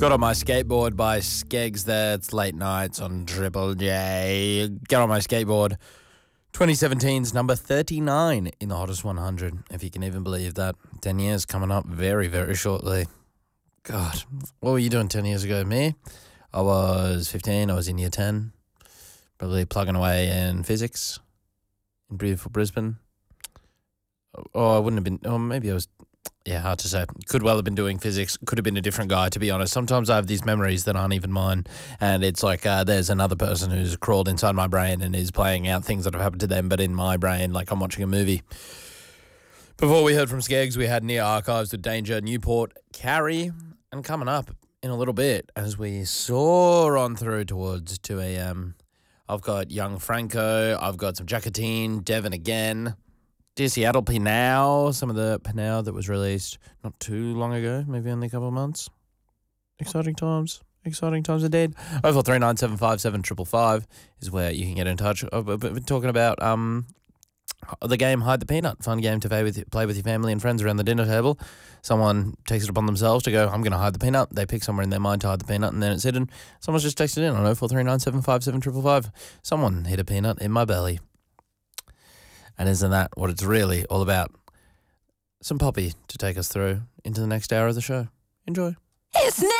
Got on my skateboard by Skeggs there. It's late nights on Triple J. Get on my skateboard. 2017's number 39 in the Hottest 100, if you can even believe that. 10 years coming up very, very shortly. God, what were you doing 10 years ago? Me? I was 15. I was in year 10. Probably plugging away in physics in beautiful Brisbane. Oh, I wouldn't have been. Oh, maybe I was. Yeah, hard to say. Could well have been doing physics. Could have been a different guy, to be honest. Sometimes I have these memories that aren't even mine, and it's like there's another person who's crawled inside my brain and is playing out things that have happened to them, but in my brain, like I'm watching a movie. Before we heard from Skeggs, we had Near Archives with Danger, Newport, Carrie, and coming up in a little bit, as we soar on through towards 2 a.m., I've got Young Franco, I've got some Jacatine, Devon again, Dear Seattle Pinau, some of the Pinau that was released not too long ago, maybe only a couple of months. Exciting times indeed. 0439757555 is where you can get in touch. I've been talking about the game Hide the Peanut, fun game to play with your family and friends around the dinner table. Someone takes it upon themselves to go, I'm going to hide the peanut. They pick somewhere in their mind to hide the peanut, and then it's hidden. Someone's just texted in on 0439757555. Someone hid a peanut in my belly. And isn't that what it's really all about? Some Poppy to take us through into the next hour of the show. Enjoy. It's now